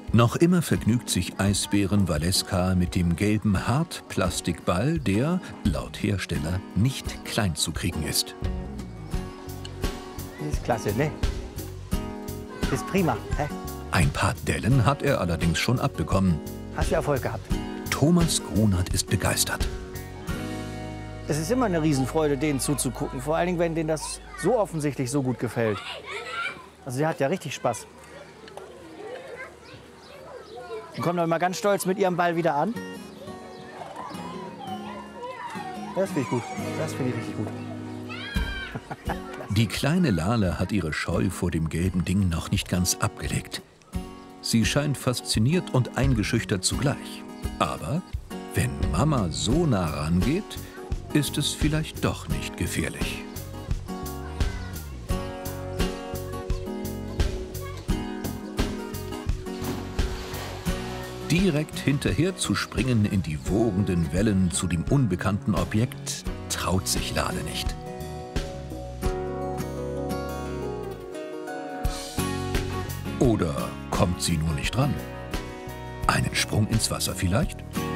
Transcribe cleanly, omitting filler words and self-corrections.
Noch immer vergnügt sich Eisbären Valeska mit dem gelben Hartplastikball, der, laut Hersteller, nicht klein zu kriegen ist. Das ist klasse, ne? Das ist prima. Hä? Ein paar Dellen hat er allerdings schon abbekommen. Hast du Erfolg gehabt? Thomas Grunert ist begeistert. Es ist immer eine Riesenfreude, denen zuzugucken. Vor allen Dingen, wenn denen das so offensichtlich so gut gefällt. Also sie hat ja richtig Spaß. Und kommt dann immer ganz stolz mit ihrem Ball wieder an. Das finde ich gut. Das finde ich richtig gut. Die kleine Lale hat ihre Scheu vor dem gelben Ding noch nicht ganz abgelegt. Sie scheint fasziniert und eingeschüchtert zugleich. Aber wenn Mama so nah rangeht, ist es vielleicht doch nicht gefährlich. Direkt hinterher zu springen in die wogenden Wellen zu dem unbekannten Objekt, traut sich Lale nicht. Oder kommt sie nur nicht ran? Einen Sprung ins Wasser vielleicht?